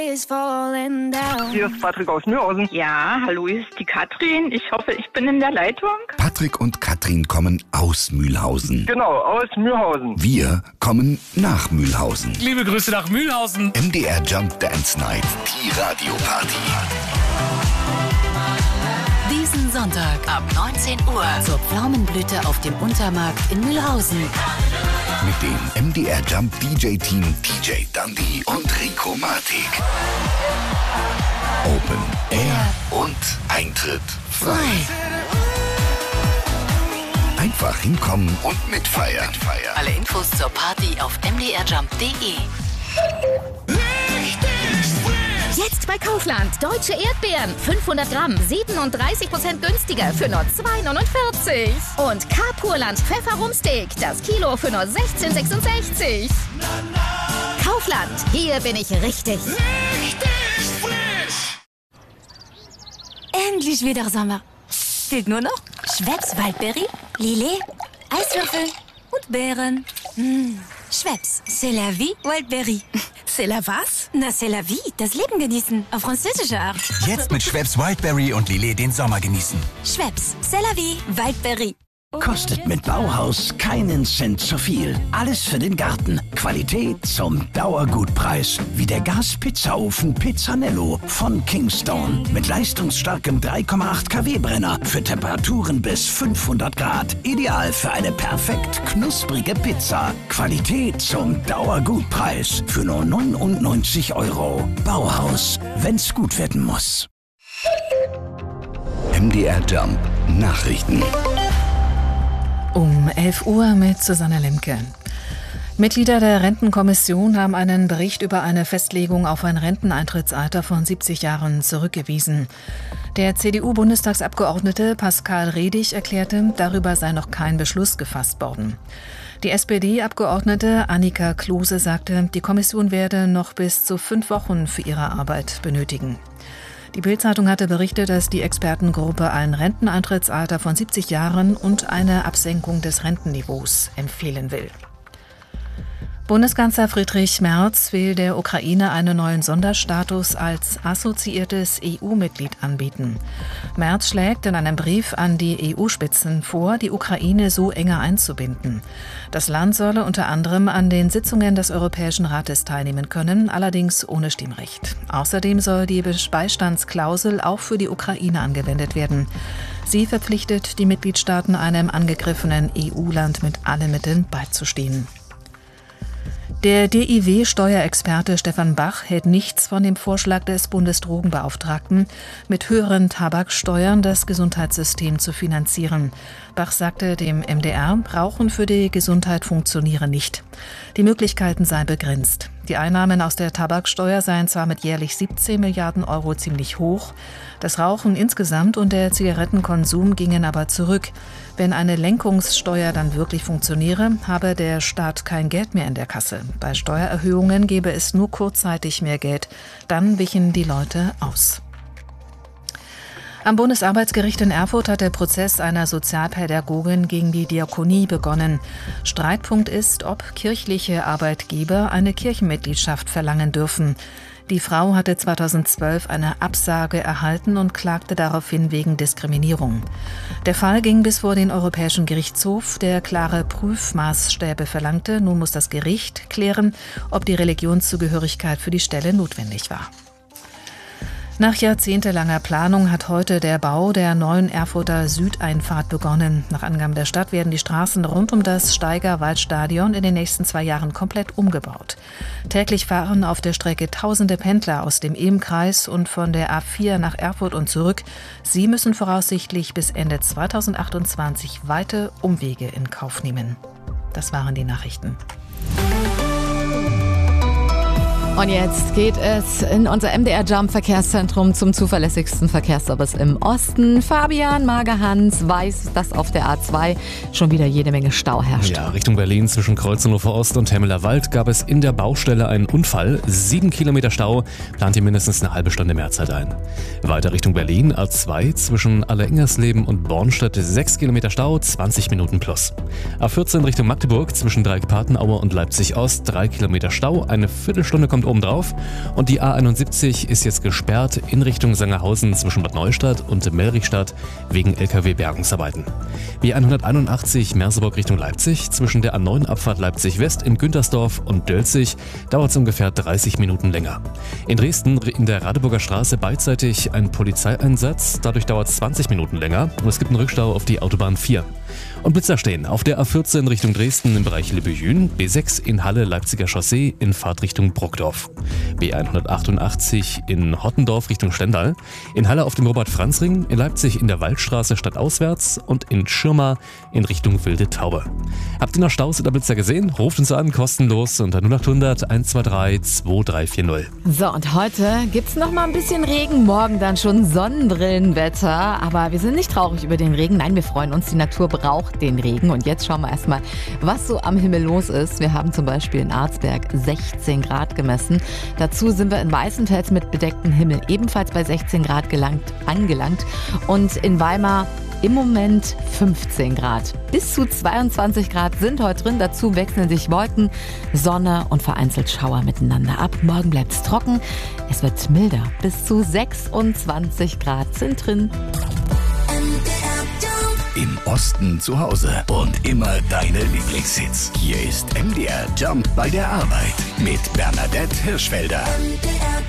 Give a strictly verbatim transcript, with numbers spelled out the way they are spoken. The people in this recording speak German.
Hier ist Patrick aus Mühlhausen. Ja, hallo, hier ist die Katrin. Ich hoffe, ich bin in der Leitung. Patrick und Katrin kommen aus Mühlhausen. Genau, aus Mühlhausen. Wir kommen nach Mühlhausen. Liebe Grüße nach Mühlhausen. M D R Jump Dance Night, die Radioparty. Diesen Sonntag ab neunzehn Uhr zur Pflaumenblüte auf dem Untermarkt in Mühlhausen. Mit dem M D R Jump D J-Team D J Dundee und Rico Matic. Open Air und Eintritt frei. Einfach hinkommen und mitfeiern. Alle Infos zur Party auf m d r jump punkt d e. Jetzt bei Kaufland. Deutsche Erdbeeren. fünfhundert Gramm. siebenunddreißig Prozent günstiger für nur zwei neunundvierzig. Und K-Purland Pfefferrumsteak. Das Kilo für nur sechzehn sechsundsechzig. Kaufland. Hier bin ich richtig. Richtig frisch. Endlich wieder Sommer. Fehlt nur noch Schweppes Waldberry, Lillet, Eiswürfel und Beeren. Mmh. Schweppes, c'est la vie, Wildberry. C'est la was? Na, c'est la vie, das Leben genießen, auf französische Art. Jetzt mit Schweppes Wildberry und Lillet den Sommer genießen. Schweppes, c'est la vie, Wildberry. Kostet mit Bauhaus keinen Cent zu viel. Alles für den Garten. Qualität zum Dauergutpreis. Wie der Gas-Pizzaofen Pizzanello von Kingstone. Mit leistungsstarkem drei Komma acht Kilowatt Brenner für Temperaturen bis fünfhundert Grad. Ideal für eine perfekt knusprige Pizza. Qualität zum Dauergutpreis. Für nur neunundneunzig Euro. Bauhaus, wenn's gut werden muss. M D R Jump Nachrichten. Um elf Uhr mit Susanne Lemke. Mitglieder der Rentenkommission haben einen Bericht über eine Festlegung auf ein Renteneintrittsalter von siebzig Jahren zurückgewiesen. Der C D U-Bundestagsabgeordnete Pascal Redig erklärte, darüber sei noch kein Beschluss gefasst worden. Die S P D-Abgeordnete Annika Klose sagte, die Kommission werde noch bis zu fünf Wochen für ihre Arbeit benötigen. Die Bild-Zeitung hatte berichtet, dass die Expertengruppe ein Renteneintrittsalter von siebzig Jahren und eine Absenkung des Rentenniveaus empfehlen will. Bundeskanzler Friedrich Merz will der Ukraine einen neuen Sonderstatus als assoziiertes E U-Mitglied anbieten. Merz schlägt in einem Brief an die E U-Spitzen vor, die Ukraine so enger einzubinden. Das Land solle unter anderem an den Sitzungen des Europäischen Rates teilnehmen können, allerdings ohne Stimmrecht. Außerdem soll die Beistandsklausel auch für die Ukraine angewendet werden. Sie verpflichtet die Mitgliedstaaten, einem angegriffenen E U-Land mit allen Mitteln beizustehen. Der D I W-Steuerexperte Stefan Bach hält nichts von dem Vorschlag des Bundesdrogenbeauftragten, mit höheren Tabaksteuern das Gesundheitssystem zu finanzieren. Bach sagte dem M D R, Rauchen für die Gesundheit funktioniere nicht. Die Möglichkeiten seien begrenzt. Die Einnahmen aus der Tabaksteuer seien zwar mit jährlich siebzehn Milliarden Euro ziemlich hoch, das Rauchen insgesamt und der Zigarettenkonsum gingen aber zurück. Wenn eine Lenkungssteuer dann wirklich funktioniere, habe der Staat kein Geld mehr in der Kasse. Bei Steuererhöhungen gäbe es nur kurzzeitig mehr Geld, dann wichen die Leute aus. Am Bundesarbeitsgericht in Erfurt hat der Prozess einer Sozialpädagogin gegen die Diakonie begonnen. Streitpunkt ist, ob kirchliche Arbeitgeber eine Kirchenmitgliedschaft verlangen dürfen. Die Frau hatte zweitausendzwölf eine Absage erhalten und klagte daraufhin wegen Diskriminierung. Der Fall ging bis vor den Europäischen Gerichtshof, der klare Prüfmaßstäbe verlangte. Nun muss das Gericht klären, ob die Religionszugehörigkeit für die Stelle notwendig war. Nach jahrzehntelanger Planung hat heute der Bau der neuen Erfurter Südeinfahrt begonnen. Nach Angaben der Stadt werden die Straßen rund um das Steigerwaldstadion in den nächsten zwei Jahren komplett umgebaut. Täglich fahren auf der Strecke tausende Pendler aus dem Ilm-Kreis und von der A vier nach Erfurt und zurück. Sie müssen voraussichtlich bis Ende zweitausendachtundzwanzig weite Umwege in Kauf nehmen. Das waren die Nachrichten. Und jetzt geht es in unser M D R Jump Verkehrszentrum zum zuverlässigsten Verkehrsservice im Osten. Fabian Magerhans weiß, dass auf der A zwei schon wieder jede Menge Stau herrscht. Ja, Richtung Berlin zwischen Kreuznachur Ost und Hemmeler Wald gab es in der Baustelle einen Unfall. Sieben Kilometer Stau, plant hier mindestens eine halbe Stunde Mehrzeit ein. Weiter Richtung Berlin, A zwei zwischen Alleringersleben und Bornstedt, sechs Kilometer Stau, zwanzig Minuten plus. A vierzehn Richtung Magdeburg zwischen Dreieck-Patenaue und Leipzig Ost, drei Kilometer Stau, eine Viertelstunde kommt obendrauf. Und die A einundsiebzig ist jetzt gesperrt in Richtung Sangerhausen zwischen Bad Neustadt und Mellrichstadt wegen L K W-Bergungsarbeiten. B hunderteinundachtzig Merseburg Richtung Leipzig zwischen der A neun Abfahrt Leipzig West in Güntersdorf und Dölzig dauert es ungefähr dreißig Minuten länger. In Dresden in der Radeburger Straße beidseitig ein Polizeieinsatz, dadurch dauert es zwanzig Minuten länger und es gibt einen Rückstau auf die Autobahn vier. Und Blitzer stehen auf der A vierzehn Richtung Dresden im Bereich Lippehühn, B sechs in Halle Leipziger Chaussee in Fahrtrichtung Bruckdorf, B hundertachtundachtzig in Hottendorf Richtung Stendal, in Halle auf dem Robert-Franz-Ring, in Leipzig in der Waldstraße stadtauswärts und in Schirma in Richtung Wilde Taube. Habt ihr noch Staus oder Blitzer gesehen? Ruft uns an, kostenlos unter null acht hundert eins zwei drei zwei drei vier null. So, und heute gibt's noch mal ein bisschen Regen, morgen dann schon Sonnenbrillenwetter, aber wir sind nicht traurig über den Regen, nein, wir freuen uns, die Natur braucht den Regen. Und jetzt schauen wir erstmal, was so am Himmel los ist. Wir haben zum Beispiel in Arzberg sechzehn Grad gemessen. Dazu sind wir in Weißenfels mit bedecktem Himmel ebenfalls bei sechzehn Grad gelangt, angelangt. Und in Weimar im Moment fünfzehn Grad. Bis zu zweiundzwanzig Grad sind heute drin. Dazu wechseln sich Wolken, Sonne und vereinzelt Schauer miteinander ab. Morgen bleibt es trocken. Es wird milder. Bis zu sechsundzwanzig Grad sind drin. Im Osten zu Hause und immer deine Lieblingshits. Hier ist M D R Jump bei der Arbeit mit Bernadette Hirschfelder.